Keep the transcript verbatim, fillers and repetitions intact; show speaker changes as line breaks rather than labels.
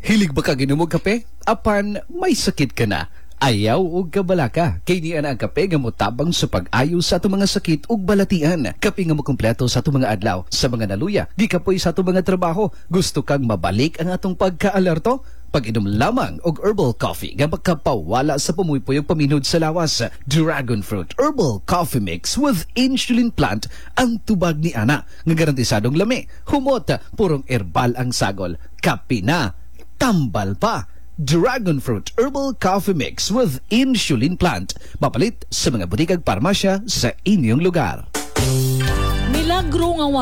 Hilig ba ka ginumo kape? Apan may sakit ka na. Ayaw og kabalaka. Kay niya na ang kape nga motabang sa pag-ayo sa atong mga sakit ug balatian. Kape nga mo kompleto sa atong mga adlaw. Sa mga naluya, gikapoy sa atong mga trabaho. Gusto kang mabalik ang atong pagka-alerto? Pag-inom lamang og herbal coffee nga makapawala sa pumuypuyog paminod sa lawas. Dragon Fruit Herbal Coffee Mix with Insulin Plant ang tubag ni ana nga garantisadong lami. Humot, purong herbal ang sagol. Kape na, tambal pa. Dragon Fruit Herbal Coffee Mix with Insulin Plant. Mapalit sa mga butikag parmasya sa inyong lugar.
Milagro nga